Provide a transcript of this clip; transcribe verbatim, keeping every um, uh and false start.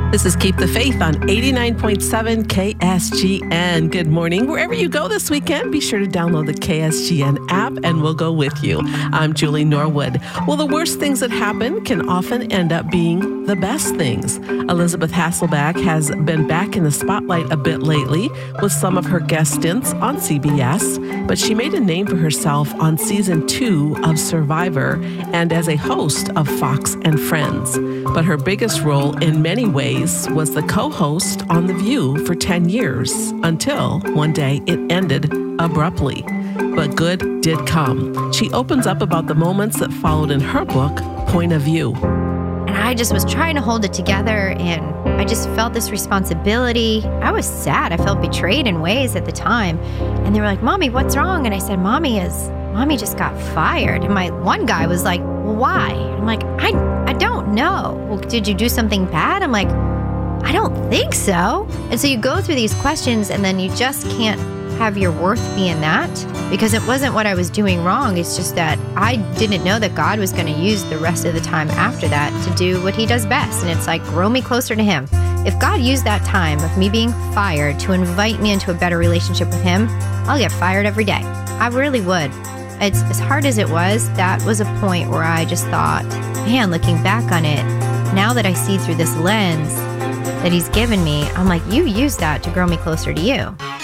This is Keep the Faith on eighty-nine point seven K S G N. Good morning. Wherever you go this weekend, be sure to download the K S G N app and we'll go with you. I'm Julie Norwood. Well, the worst things that happen can often end up being the best things. Elizabeth Hasselbeck has been back in the spotlight a bit lately with some of her guest stints on C B S, but she made a name for herself on season two of Survivor and as a host of Fox and Friends. But her biggest role in many ways was the co-host on The View for ten years until one day it ended abruptly. But good did come. She opens up about the moments that followed in her book, Point of View. And I just was trying to hold it together, and I just felt this responsibility. I was sad. I felt betrayed in ways at the time. And they were like, Mommy, what's wrong? And I said, Mommy is, Mommy just got fired. And my one guy was like, well, why? I'm like, I, I don't know. Well, did you do something bad? I'm like, I don't think so. And so you go through these questions, and then you just can't have your worth be in that, because it wasn't what I was doing wrong. It's just that I didn't know that God was going to use the rest of the time after that to do what he does best. And it's like, grow me closer to him. If God used that time of me being fired to invite me into a better relationship with him, I'll get fired every day. I really would. It's as hard as it was, that was a point where I just thought, man, looking back on it, now that I see through this lens that he's given me, I'm like, you use that to grow me closer to you.